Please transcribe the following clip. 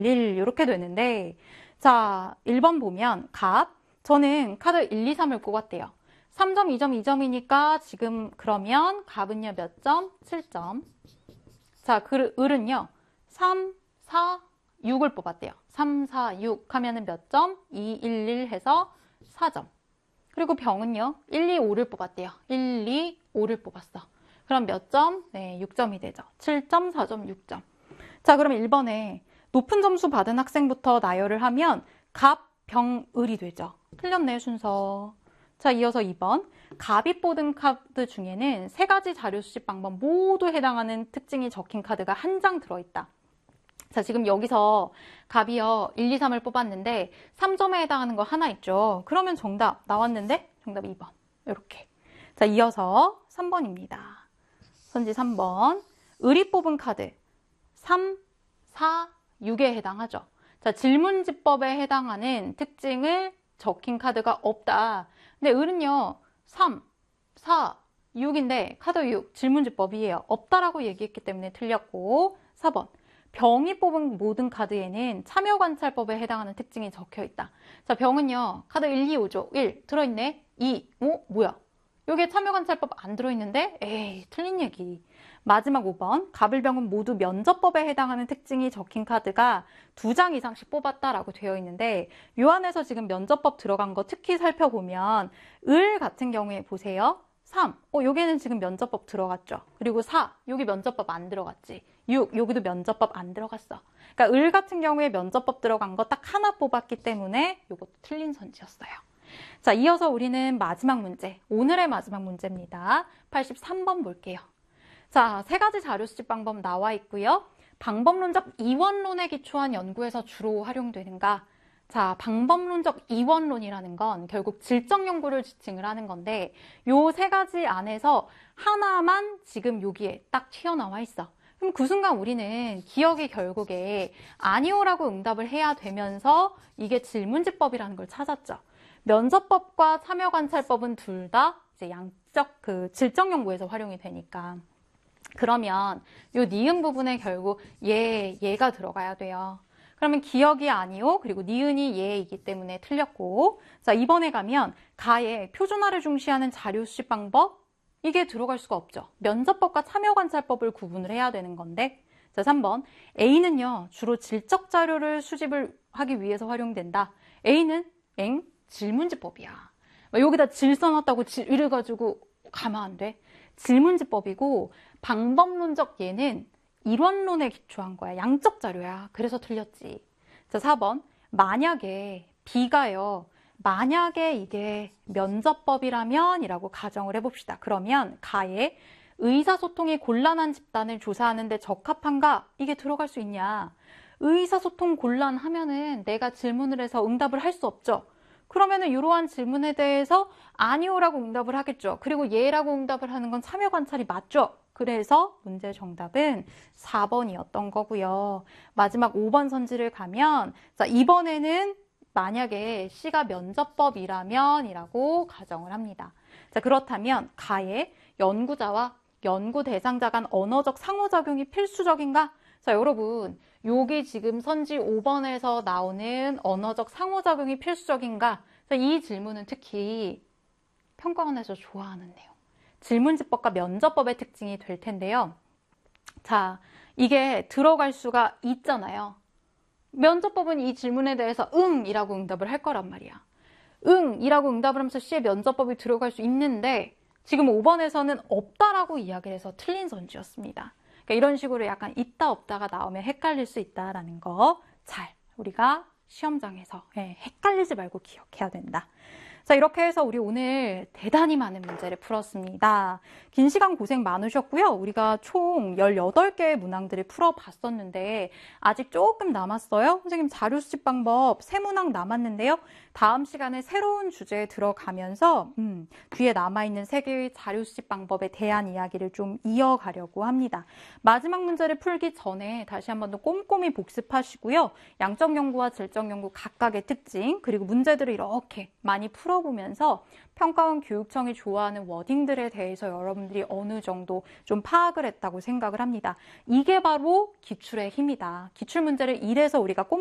1 이렇게 되는데, 자, 1번 보면 값, 저는 카드 1, 2, 3을 꼽았대요. 3점, 2점, 2점이니까 지금 그러면 값은요 몇 점? 7점. 자, 을은요 3, 4, 6을 뽑았대요. 3, 4, 6 하면은 몇 점? 2, 1, 1 해서 4점. 그리고 병은요 1, 2, 5를 뽑았대요. 1, 2, 5를 뽑았어. 그럼 몇 점? 네, 6점이 되죠. 7점, 4점, 6점. 자, 그럼 1번에 높은 점수 받은 학생부터 나열을 하면 갑, 병, 을이 되죠. 틀렸네, 순서. 자, 이어서 2번. 갑이 뽑은 카드 중에는 세 가지 자료 수집 방법 모두 해당하는 특징이 적힌 카드가 한 장 들어있다. 자, 지금 여기서 갑이요 1, 2, 3을 뽑았는데 3점에 해당하는 거 하나 있죠. 그러면 정답 나왔는데 정답 2번. 이렇게. 자, 이어서 3번입니다. 선지 3번. 을이 뽑은 카드 3, 4, 6에 해당하죠. 자, 질문지법에 해당하는 특징을 적힌 카드가 없다. 근데 을은요 3, 4, 6인데 카드 6 질문지법이에요. 없다라고 얘기했기 때문에 틀렸고. 4번. 병이 뽑은 모든 카드에는 참여관찰법에 해당하는 특징이 적혀있다. 자, 병은요 카드 1, 2, 5죠. 1 들어있네. 2, 뭐야? 여기에 참여관찰법 안 들어있는데? 에이, 틀린 얘기. 마지막 5번. 갑을병은 모두 면접법에 해당하는 특징이 적힌 카드가 2장 이상씩 뽑았다라고 되어 있는데 요 안에서 지금 면접법 들어간 거 특히 살펴보면 을 같은 경우에 보세요. 3. 여기는 지금 면접법 들어갔죠. 그리고 4. 여기 면접법 안 들어갔지. 6. 여기도 면접법 안 들어갔어. 그러니까 을 같은 경우에 면접법 들어간 거 딱 하나 뽑았기 때문에 이것도 틀린 선지였어요. 자, 이어서 우리는 마지막 문제. 오늘의 마지막 문제입니다. 83번 볼게요. 자, 세 가지 자료 수집 방법 나와 있고요. 방법론적 이원론에 기초한 연구에서 주로 활용되는가? 자, 방법론적 이원론이라는 건 결국 질적 연구를 지칭을 하는 건데 요 세 가지 안에서 하나만 지금 여기에 딱 튀어나와 있어. 그럼 그 순간 우리는 기억이 결국에 아니오라고 응답을 해야 되면서 이게 질문지법이라는 걸 찾았죠. 면접법과 참여관찰법은 둘 다 이제 양적 질적 연구에서 활용이 되니까. 그러면 요 니은 부분에 결국 얘가 들어가야 돼요. 그러면 기억이 아니오, 그리고 니은이 얘이기 때문에 틀렸고. 자, 이번에 가면 가의 표준화를 중시하는 자료 수집 방법, 이게 들어갈 수가 없죠. 면접법과 참여관찰법을 구분을 해야 되는 건데. 자, 3번. A는요, 주로 질적 자료를 수집을 하기 위해서 활용된다. A는 질문지법이야. 여기다 질 써놨다고 이래가지고 가면 안 돼. 질문지법이고 방법론적 얘는 이론론에 기초한 거야. 양적 자료야. 그래서 틀렸지. 자, 4번. 만약에 B가요. 만약에 이게 면접법이라면 이라고 가정을 해봅시다. 그러면 가에 의사소통이 곤란한 집단을 조사하는데 적합한가? 이게 들어갈 수 있냐? 의사소통 곤란하면은 내가 질문을 해서 응답을 할 수 없죠. 그러면은 이러한 질문에 대해서 아니오라고 응답을 하겠죠. 그리고 예라고 응답을 하는 건 참여관찰이 맞죠. 그래서 문제 정답은 4번이었던 거고요. 마지막 5번 선지를 가면 자, 이번에는 만약에 C가 면접법이라면 이라고 가정을 합니다. 자, 그렇다면 가의 연구자와 연구 대상자 간 언어적 상호작용이 필수적인가? 자, 여러분, 여기 지금 선지 5번에서 나오는 언어적 상호작용이 필수적인가? 자, 이 질문은 특히 평가원에서 좋아하는 내용. 질문지법과 면접법의 특징이 될 텐데요. 자, 이게 들어갈 수가 있잖아요. 면접법은 이 질문에 대해서 응이라고 응답을 할 거란 말이야. 응이라고 응답을 하면서 C의 면접법이 들어갈 수 있는데 지금 5번에서는 없다라고 이야기를 해서 틀린 선지였습니다. 그러니까 이런 식으로 약간 있다 없다가 나오면 헷갈릴 수 있다라는 거 잘 우리가 시험장에서 헷갈리지 말고 기억해야 된다. 자, 이렇게 해서 우리 오늘 대단히 많은 문제를 풀었습니다. 긴 시간 고생 많으셨고요. 우리가 총 18개의 문항들을 풀어봤었는데 아직 조금 남았어요. 선생님 자료 수집 방법 3문항 남았는데요. 다음 시간에 새로운 주제에 들어가면서 뒤에 남아있는 3개의 자료 수집 방법에 대한 이야기를 좀 이어가려고 합니다. 마지막 문제를 풀기 전에 다시 한번 더 꼼꼼히 복습하시고요. 양적 연구와 질적 연구 각각의 특징 그리고 문제들을 이렇게 많이 풀어보시면 풀어보면서 평가원 교육청이 좋아하는 워딩들에 대해서 여러분들이 어느 정도 좀 파악을 했다고 생각을 합니다. 이게 바로 기출의 힘이다. 기출문제를 이래서 우리가 꼭